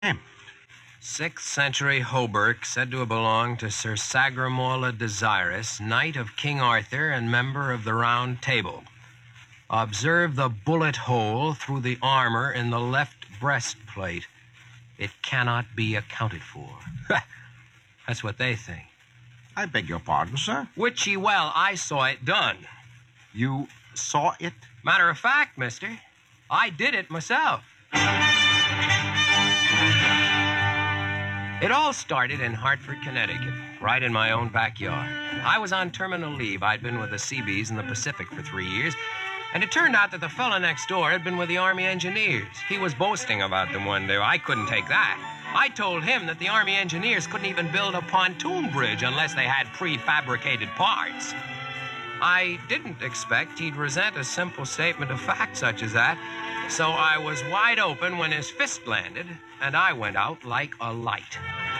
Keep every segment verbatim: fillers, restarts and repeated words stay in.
name? Sixth century hauberk, said to have belonged to Sir Sagramorla Desirous, knight of King Arthur and member of the Round Table. Observe the bullet hole through the armor in the left breastplate. It cannot be accounted for. That's what they think. I beg your pardon, sir? Wit ye well, I saw it done. You saw it? Matter of fact, mister, I did it myself. It all started in Hartford, Connecticut, right in my own backyard. I was on terminal leave. I'd been with the Seabees in the Pacific for three years, and it turned out that the fella next door had been with the Army Engineers. He was boasting about them one day. I couldn't take that. I told him that the Army Engineers couldn't even build a pontoon bridge unless they had prefabricated parts. I didn't expect he'd resent a simple statement of fact such as that, so I was wide open when his fist landed, and I went out like a light.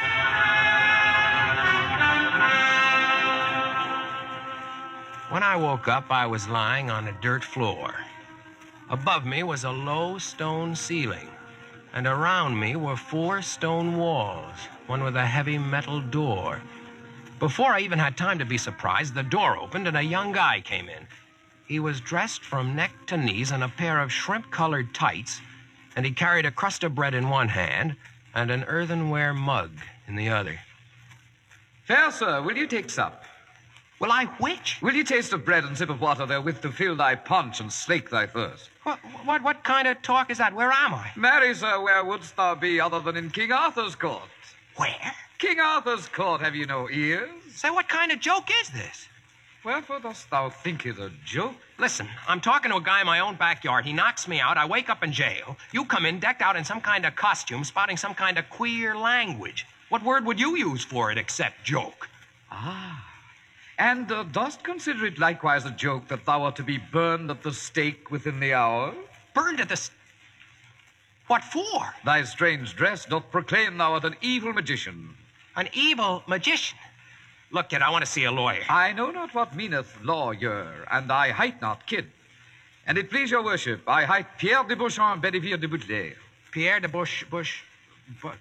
When I woke up, I was lying on a dirt floor. Above me was a low stone ceiling, and around me were four stone walls, one with a heavy metal door. Before I even had time to be surprised, the door opened and a young guy came in. He was dressed from neck to knees in a pair of shrimp-colored tights, and he carried a crust of bread in one hand and an earthenware mug in the other. Fair sir, will you take sup? Will I which? Will you taste of bread and sip of water therewith to fill thy paunch and slake thy thirst? What, what, what kind of talk is that? Where am I? Marry, sir, where wouldst thou be other than in King Arthur's court? Where? King Arthur's court, have you no ears? Say, what kind of joke is this? Wherefore dost thou think it a joke? Listen, I'm talking to a guy in my own backyard. He knocks me out. I wake up in jail. You come in decked out in some kind of costume, spouting some kind of queer language. What word would you use for it except joke? Ah. And uh, dost consider it likewise a joke that thou art to be burned at the stake within the hour? Burned at the... St- what for? Thy strange dress doth proclaim thou art an evil magician. An evil magician? Look, kid, I want to see a lawyer. I know not what meaneth lawyer, and I hight not kid. And it please your worship, I hight Pierre de Beauchamp Bedivere de Bouteille. Pierre de Bush... Bush... But...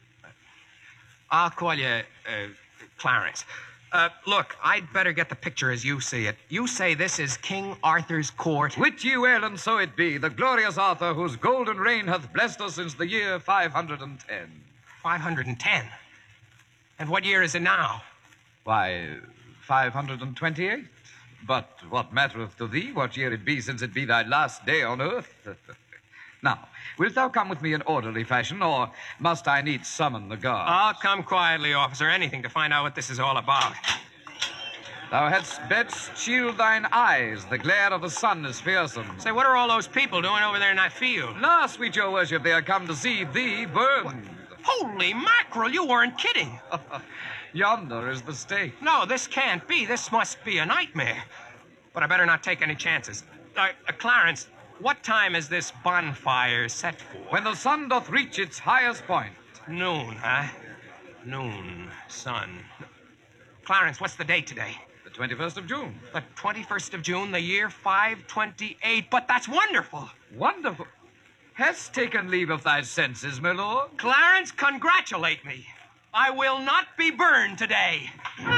I'll call you, uh, Clarence. Uh, look, I'd better get the picture as you see it. You say this is King Arthur's court? Wit ye well, and so it be, the glorious Arthur, whose golden reign hath blessed us since the year five hundred and ten. Five hundred and ten? And what year is it now? Why, five hundred and twenty-eight. But what mattereth to thee what year it be, since it be thy last day on earth? Now, wilt thou come with me in orderly fashion, or must I needs summon the guard? I'll come quietly, officer. Anything to find out what this is all about. Thou hadst best shield thine eyes. The glare of the sun is fearsome. Say, what are all those people doing over there in that field? La, sweet your worship, they are come to see thee burned. What? Holy mackerel, you weren't kidding. Yonder is the stake. No, this can't be. This must be a nightmare. But I better not take any chances. Uh, uh, Clarence, what time is this bonfire set for? When the sun doth reach its highest point. Noon, huh? Noon, sun. Clarence, what's the date today? The twenty-first of June. The twenty-first of June, the year five twenty-eight. But that's wonderful. Wonderful? Hast taken leave of thy senses, my lord? Clarence, congratulate me. I will not be burned today.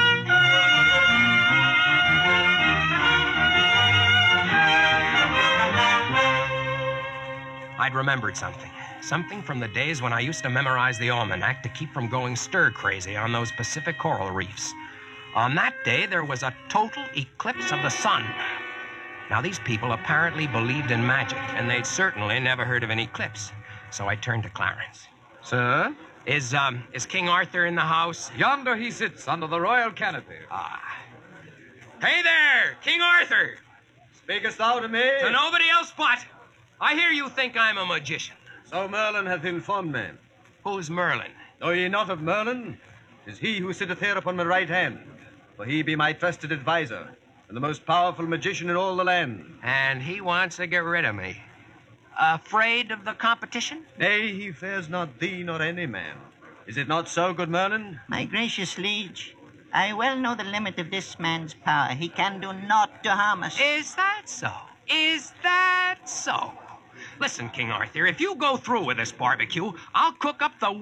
I'd remembered something. Something from the days when I used to memorize the almanac to keep from going stir-crazy on those Pacific coral reefs. On that day, there was a total eclipse of the sun. Now, these people apparently believed in magic, and they'd certainly never heard of an eclipse. So I turned to Clarence. Sir? Is, um, is King Arthur in the house? Yonder he sits under the royal canopy. Ah. Hey there, King Arthur! Speakest thou to me? To nobody else but. I hear you think I'm a magician. So Merlin hath informed me. Who's Merlin? Know ye not of Merlin? 'Tis he who sitteth here upon my right hand, for he be my trusted adviser, and the most powerful magician in all the land. And he wants to get rid of me. Afraid of the competition? Nay, he fears not thee nor any man. Is it not so, good Merlin? My gracious liege, I well know the limit of this man's power. He can do naught to harm us. Is that so? Is that so? Listen, King Arthur, if you go through with this barbecue, I'll cook up the